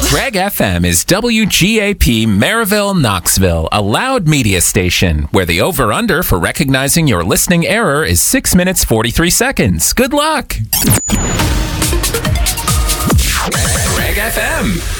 Greg FM is WGAP Maryville, Knoxville, a loud media station where the over-under for recognizing your listening error is 6 minutes 43 seconds. Good luck. Greg FM.